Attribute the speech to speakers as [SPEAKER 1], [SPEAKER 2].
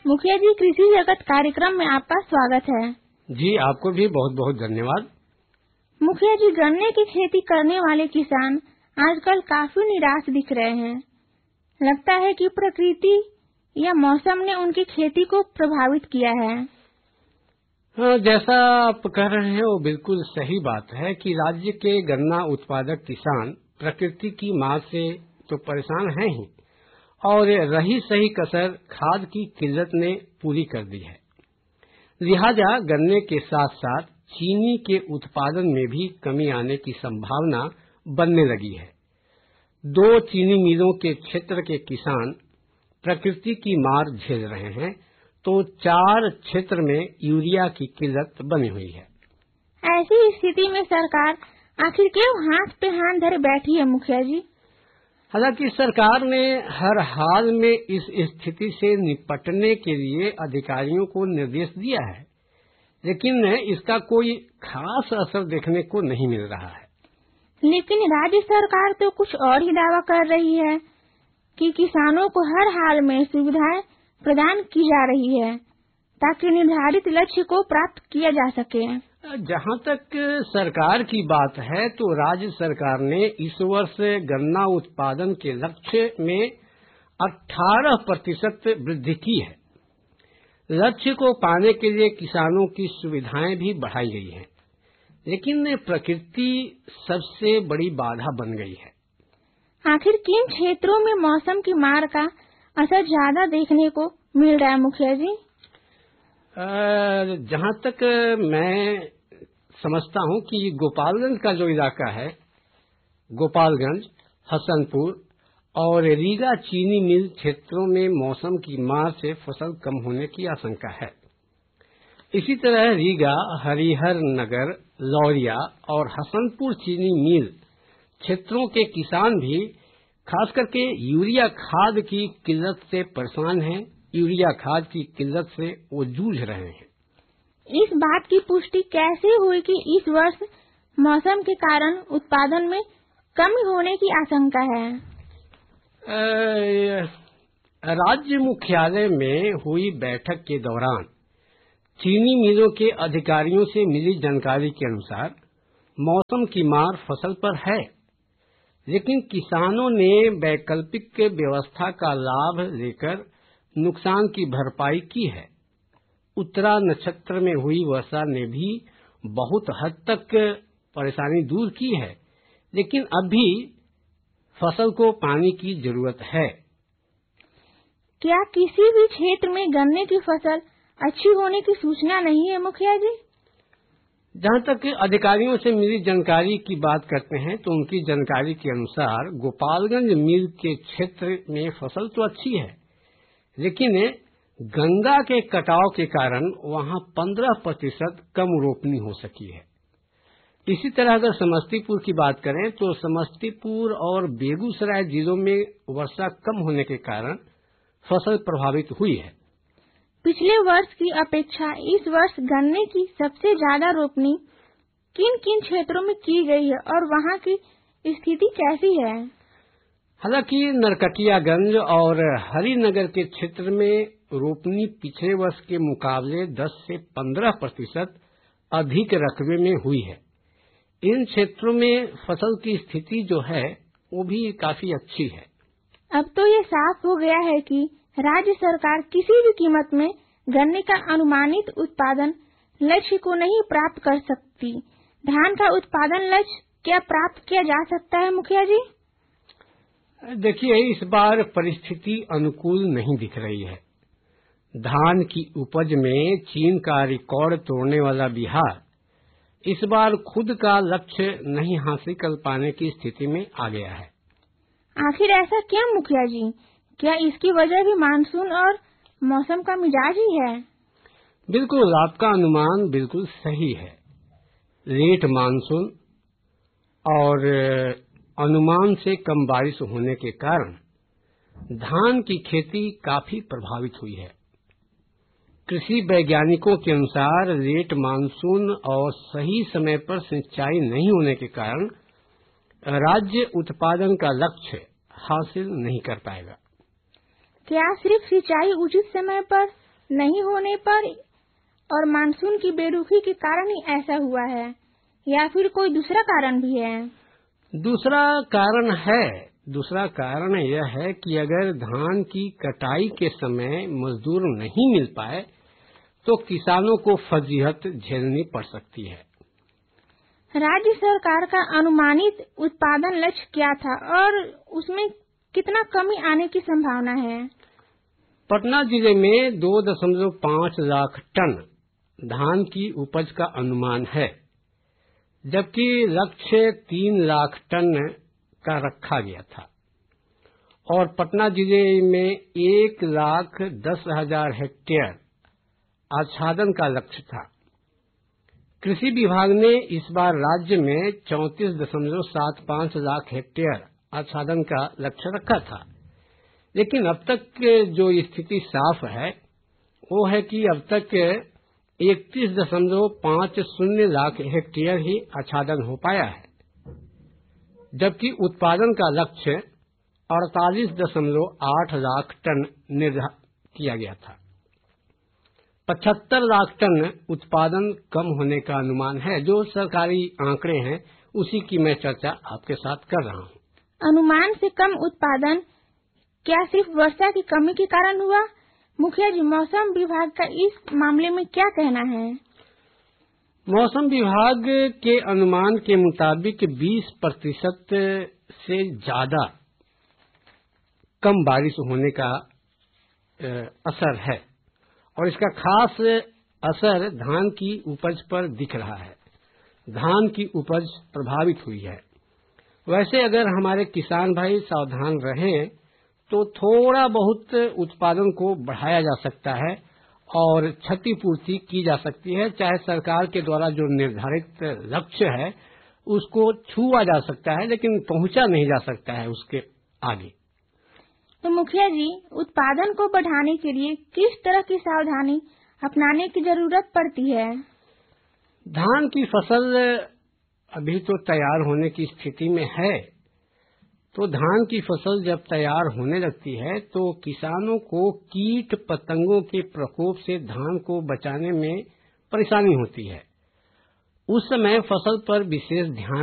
[SPEAKER 1] मुखिया जी, कृषि जगत कार्यक्रम में आपका स्वागत है।
[SPEAKER 2] जी, आपको भी बहुत बहुत धन्यवाद।
[SPEAKER 1] मुखिया जी, गन्ने की खेती करने वाले किसान आजकल काफी निराश दिख रहे हैं। लगता है कि प्रकृति या मौसम ने उनकी खेती को प्रभावित किया है।
[SPEAKER 2] हाँ, जैसा आप कह रहे हैं वो बिल्कुल सही बात है कि राज्य के गन्ना उत्पादक किसान प्रकृति की मार से तो परेशान हैं ही, और रही सही कसर खाद की किल्लत ने पूरी कर दी है। लिहाजा गन्ने के साथ साथ चीनी के उत्पादन में भी कमी आने की संभावना बनने लगी है। 2 चीनी मिलों के क्षेत्र के किसान प्रकृति की मार झेल रहे हैं, तो 4 क्षेत्र में यूरिया की किल्लत बनी हुई है।
[SPEAKER 1] ऐसी स्थिति में सरकार आखिर क्यों हाथ पे हाथ धरे बैठी है मुखिया जी?
[SPEAKER 2] हालांकि सरकार ने हर हाल में इस स्थिति से निपटने के लिए अधिकारियों को निर्देश दिया है, लेकिन इसका कोई खास असर देखने को नहीं मिल रहा है।
[SPEAKER 1] लेकिन राज्य सरकार तो कुछ और ही दावा कर रही है कि किसानों को हर हाल में सुविधाएं प्रदान की जा रही है ताकि निर्धारित लक्ष्य को प्राप्त किया जा सके।
[SPEAKER 2] जहां तक सरकार की बात है तो राज्य सरकार ने इस वर्ष गन्ना उत्पादन के लक्ष्य में 18% वृद्धि की है। लक्ष्य को पाने के लिए किसानों की सुविधाएं भी बढ़ाई गई हैं, लेकिन प्रकृति सबसे बड़ी बाधा बन गई है।
[SPEAKER 1] आखिर किन क्षेत्रों में मौसम की मार का असर ज्यादा देखने को मिल रहा है मुखिया जी?
[SPEAKER 2] जहां तक मैं समझता हूं कि गोपालगंज का जो इलाका है, गोपालगंज, हसनपुर और रीगा चीनी मिल क्षेत्रों में मौसम की मार से फसल कम होने की आशंका है। इसी तरह रीगा, हरिहर नगर, लौरिया और हसनपुर चीनी मिल क्षेत्रों के किसान भी खास करके यूरिया खाद की किल्लत से परेशान हैं। यूरिया खाद की किल्लत से वो जूझ रहे हैं।
[SPEAKER 1] इस बात की पुष्टि कैसे हुई कि इस वर्ष मौसम के कारण उत्पादन में कमी होने की आशंका है?
[SPEAKER 2] राज्य मुख्यालय में हुई बैठक के दौरान चीनी मिलों के अधिकारियों से मिली जानकारी के अनुसार मौसम की मार फसल पर है, लेकिन किसानों ने वैकल्पिक व्यवस्था का लाभ लेकर नुकसान की भरपाई की है। उत्तरा नक्षत्र में हुई वर्षा ने भी बहुत हद तक परेशानी दूर की है, लेकिन अब भी फसल को पानी की जरूरत है।
[SPEAKER 1] क्या किसी भी क्षेत्र में गन्ने की फसल अच्छी होने की सूचना नहीं है मुखिया जी?
[SPEAKER 2] जहां तक अधिकारियों से मिली जानकारी की बात करते हैं तो उनकी जानकारी के अनुसार गोपालगंज मिल के क्षेत्र में फसल तो अच्छी है, लेकिन गंगा के कटाव के कारण वहां 15% कम रोपनी हो सकी है। इसी तरह अगर समस्तीपुर की बात करें तो समस्तीपुर और बेगूसराय जिलों में वर्षा कम होने के कारण फसल प्रभावित हुई है।
[SPEAKER 1] पिछले वर्ष की अपेक्षा इस वर्ष गन्ने की सबसे ज्यादा रोपनी किन किन क्षेत्रों में की गई है और वहां की स्थिति कैसी है?
[SPEAKER 2] हालांकि नरकटियागंज और हरिनगर के क्षेत्र में रोपनी पिछले वर्ष के मुकाबले 10 से 15% अधिक रकबे में हुई है। इन क्षेत्रों में फसल की स्थिति जो है वो भी काफी अच्छी है।
[SPEAKER 1] अब तो ये साफ हो गया है कि राज्य सरकार किसी भी कीमत में गन्ने का अनुमानित उत्पादन लक्ष्य को नहीं प्राप्त कर सकती। धान का उत्पादन लक्ष्य क्या प्राप्त किया जा सकता है मुखिया जी?
[SPEAKER 2] देखिए, इस बार परिस्थिति अनुकूल नहीं दिख रही है। धान की उपज में चीन का रिकॉर्ड तोड़ने वाला बिहार इस बार खुद का लक्ष्य नहीं हासिल कर पाने की स्थिति में आ गया है।
[SPEAKER 1] आखिर ऐसा क्यों मुखिया जी? क्या इसकी वजह भी मानसून और मौसम का मिजाज ही है?
[SPEAKER 2] बिल्कुल, आपका अनुमान बिल्कुल सही है। लेट मानसून और अनुमान से कम बारिश होने के कारण धान की खेती काफी प्रभावित हुई है। कृषि वैज्ञानिकों के अनुसार लेट मानसून और सही समय पर सिंचाई नहीं होने के कारण राज्य उत्पादन का लक्ष्य हासिल नहीं कर पाएगा।
[SPEAKER 1] क्या सिर्फ सिंचाई उचित समय पर नहीं होने पर और मानसून की बेरुखी के कारण ही ऐसा हुआ है या फिर कोई दूसरा कारण भी है?
[SPEAKER 2] दूसरा कारण यह है कि अगर धान की कटाई के समय मजदूर नहीं मिल पाए तो किसानों को फजीहत झेलनी पड़ सकती है।
[SPEAKER 1] राज्य सरकार का अनुमानित उत्पादन लक्ष्य क्या था और उसमें कितना कमी आने की संभावना है?
[SPEAKER 2] पटना जिले में 2.5 लाख टन धान की उपज का अनुमान है, जबकि लक्ष्य 3 लाख टन का रखा गया था और पटना जिले में 1,10,000 हेक्टेयर आच्छादन का लक्ष्य था। कृषि विभाग ने इस बार राज्य में 34.75 लाख हेक्टेयर आच्छादन का लक्ष्य रखा था, लेकिन अब तक जो स्थिति साफ है वो है कि अब तक 31.50 लाख हेक्टेयर ही आच्छादन हो पाया है, जबकि उत्पादन का लक्ष्य 48.8 लाख टन निर्धारित किया गया था। 75 लाख टन उत्पादन कम होने का अनुमान है। जो सरकारी आंकड़े हैं उसी की मैं चर्चा आपके साथ कर रहा हूँ।
[SPEAKER 1] अनुमान से कम उत्पादन क्या सिर्फ वर्षा की कमी के कारण हुआ? मुखिया जी, मौसम विभाग का इस मामले में क्या कहना है?
[SPEAKER 2] मौसम विभाग के अनुमान के मुताबिक 20% से ज्यादा कम बारिश होने का असर है और इसका खास असर धान की उपज पर दिख रहा है। धान की उपज प्रभावित हुई है। वैसे अगर हमारे किसान भाई सावधान रहें तो थोड़ा बहुत उत्पादन को बढ़ाया जा सकता है और क्षतिपूर्ति की जा सकती है। चाहे सरकार के द्वारा जो निर्धारित लक्ष्य है उसको छुआ जा सकता है, लेकिन पहुंचा नहीं जा सकता है उसके आगे।
[SPEAKER 1] तो मुखिया जी, उत्पादन को बढ़ाने के लिए किस तरह की सावधानी अपनाने की जरूरत पड़ती है?
[SPEAKER 2] धान की फसल अभी तो तैयार होने की स्थिति में है, तो धान की फसल जब तैयार होने लगती है तो किसानों को कीट पतंगों के प्रकोप से धान को बचाने में परेशानी होती है। उस समय फसल पर विशेष ध्यान